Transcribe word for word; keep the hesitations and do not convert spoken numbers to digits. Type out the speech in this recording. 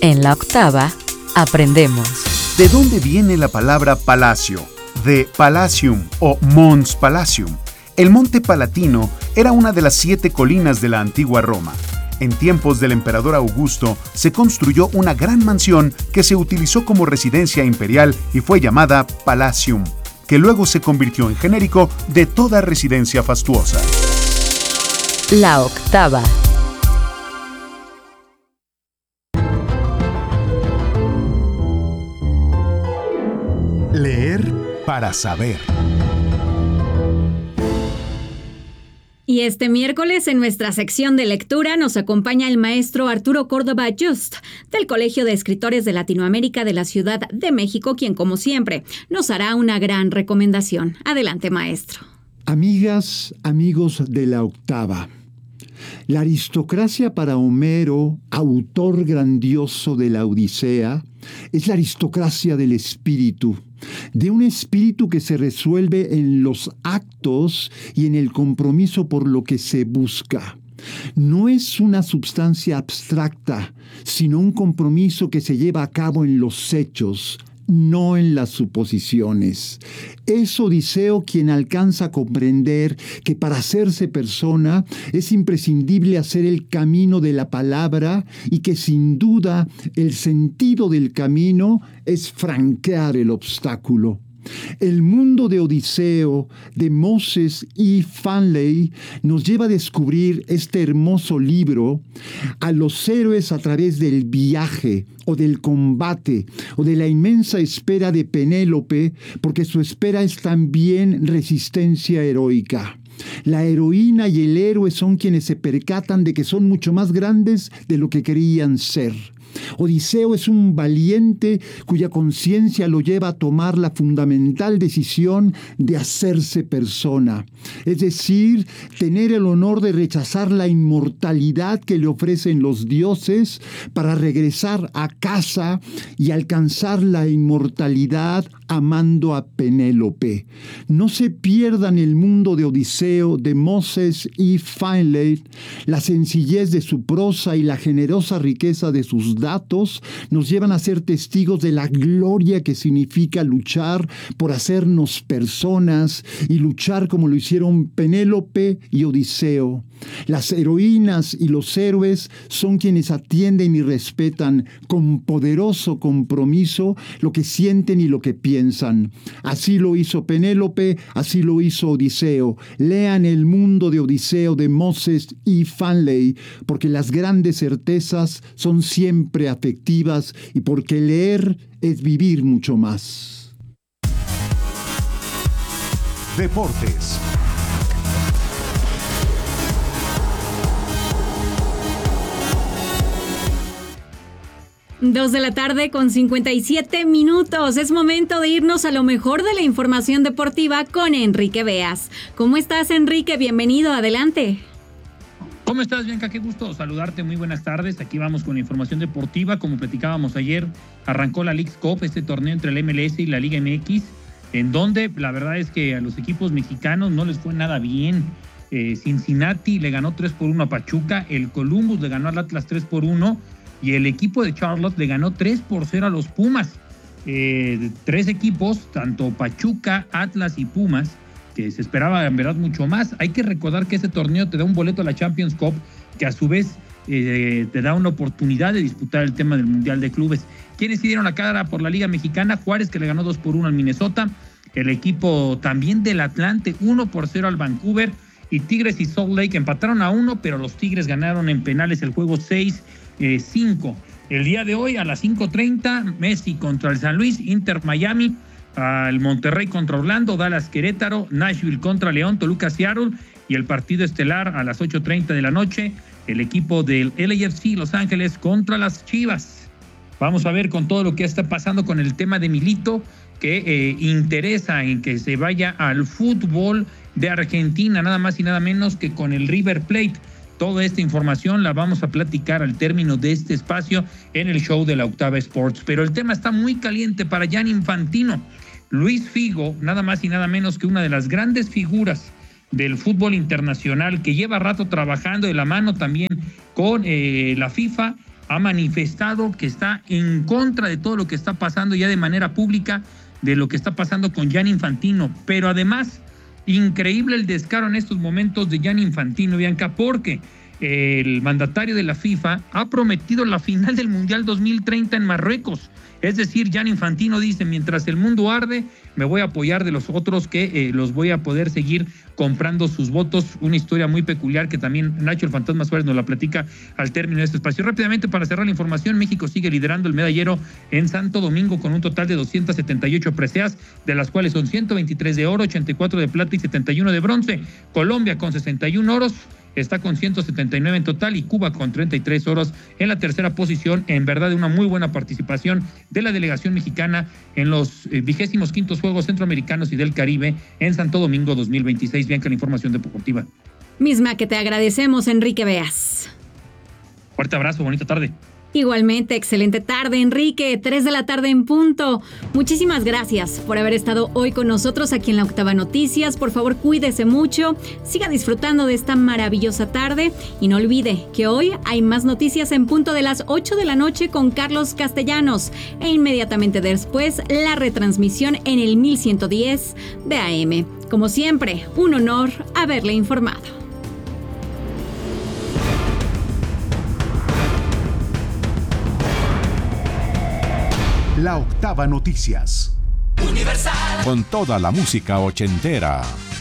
En la octava, aprendemos. ¿De dónde viene la palabra palacio? De Palatium o Mons Palatium. El Monte Palatino era una de las siete colinas de la antigua Roma. En tiempos del emperador Augusto se construyó una gran mansión que se utilizó como residencia imperial y fue llamada Palatium, que luego se convirtió en genérico de toda residencia fastuosa. La octava. Leer para saber. Y este miércoles en nuestra sección de lectura nos acompaña el maestro Arturo Córdoba Just, del Colegio de Escritores de Latinoamérica de la Ciudad de México, quien como siempre nos hará una gran recomendación. Adelante, maestro. Amigas, amigos de la octava. La aristocracia para Homero, autor grandioso de la Odisea, es la aristocracia del espíritu, de un espíritu que se resuelve en los actos y en el compromiso por lo que se busca. No es una substancia abstracta, sino un compromiso que se lleva a cabo en los hechos, no en las suposiciones. Es Odiseo quien alcanza a comprender que para hacerse persona es imprescindible hacer el camino de la palabra y que sin duda el sentido del camino es franquear el obstáculo. El mundo de Odiseo, de Moses y Fanley, nos lleva a descubrir este hermoso libro, a los héroes a través del viaje o del combate o de la inmensa espera de Penélope, porque su espera es también resistencia heroica. La heroína y el héroe son quienes se percatan de que son mucho más grandes de lo que creían ser. Odiseo es un valiente cuya conciencia lo lleva a tomar la fundamental decisión de hacerse persona, es decir, tener el honor de rechazar la inmortalidad que le ofrecen los dioses para regresar a casa y alcanzar la inmortalidad amando a Penélope. No se pierdan el mundo de Odiseo, de Moses y Fanley. La sencillez de su prosa y la generosa riqueza de sus datos nos llevan a ser testigos de la gloria que significa luchar por hacernos personas y luchar como lo hicieron Penélope y Odiseo. Las heroínas y los héroes son quienes atienden y respetan con poderoso compromiso lo que sienten y lo que piensan. Así lo hizo Penélope, así lo hizo Odiseo. Lean El mundo de Odiseo de Moses y Fanley, porque las grandes certezas son siempre afectivas y porque leer es vivir mucho más. Deportes. Dos de la tarde con cincuenta y siete minutos. Es momento de irnos a lo mejor de la información deportiva con Enrique Beas. ¿Cómo estás, Enrique? Bienvenido, adelante. ¿Cómo estás, Bianca? Qué gusto saludarte, muy buenas tardes. Aquí vamos con la información deportiva. Como platicábamos ayer, arrancó la Leagues Cup, este torneo entre la M L S y la Liga M X, en donde la verdad es que a los equipos mexicanos no les fue nada bien. Eh, Cincinnati le ganó tres por uno a Pachuca, el Columbus le ganó al Atlas tres por uno, y el equipo de Charlotte le ganó tres por cero a los Pumas. Eh, tres equipos, tanto Pachuca, Atlas y Pumas, que se esperaba en verdad mucho más. Hay que recordar que este torneo te da un boleto a la Champions Cup, que a su vez eh, te da una oportunidad de disputar el tema del Mundial de Clubes. ¿Quiénes se dieron la cara por la Liga Mexicana? Juárez, que le ganó dos por uno al Minnesota. El equipo también del Atlante, uno por cero al Vancouver. Y Tigres y Salt Lake empataron a uno, pero los Tigres ganaron en penales el juego seis cinco. El día de hoy a las cinco treinta, Messi contra el San Luis, Inter Miami, el Monterrey contra Orlando, Dallas Querétaro, Nashville contra León, Toluca Seattle, y el partido estelar a las ocho treinta de la noche, el equipo del L A F C Los Ángeles contra las Chivas. Vamos a ver con todo lo que está pasando con el tema de Milito, que eh, interesa en que se vaya al fútbol de Argentina, nada más y nada menos que con el River Plate. Toda esta información la vamos a platicar al término de este espacio en el show de la Octava Sports. Pero el tema está muy caliente para Gianni Infantino. Luis Figo, nada más y nada menos que una de las grandes figuras del fútbol internacional, que lleva rato trabajando de la mano también con eh, la FIFA, ha manifestado que está en contra de todo lo que está pasando ya de manera pública, de lo que está pasando con Gianni Infantino. Pero además, increíble el descaro en estos momentos de Gianni Infantino, Bianca, porque el mandatario de la FIFA ha prometido la final del Mundial dos mil treinta en Marruecos. Es decir, Gianni Infantino dice, mientras el mundo arde, me voy a apoyar de los otros que eh, los voy a poder seguir comprando sus votos. Una historia muy peculiar que también Nacho el Fantasma Suárez nos la platica al término de este espacio. Rápidamente, para cerrar la información, México sigue liderando el medallero en Santo Domingo con un total de doscientas setenta y ocho preseas, de las cuales son ciento veintitrés de oro, ochenta y cuatro de plata y setenta y uno de bronce. Colombia con sesenta y uno oros está con ciento setenta y nueve en total, y Cuba con treinta y tres oros en la tercera posición. En verdad, una muy buena participación de la delegación mexicana en los vigésimos quintos Juegos Centroamericanos y del Caribe en Santo Domingo dos mil veintiséis. Bianca, la información deportiva. Misma que te agradecemos, Enrique Beas. Fuerte abrazo, bonita tarde. Igualmente, excelente tarde, Enrique, tres de la tarde en punto. Muchísimas gracias por haber estado hoy con nosotros aquí en la Octava Noticias. Por favor, cuídese mucho, siga disfrutando de esta maravillosa tarde y no olvide que hoy hay más noticias en punto de las ocho de la noche con Carlos Castellanos e inmediatamente después la retransmisión en el mil ciento diez de A M. Como siempre, un honor haberle informado. La Octava Noticias. Universal. Con toda la música ochentera.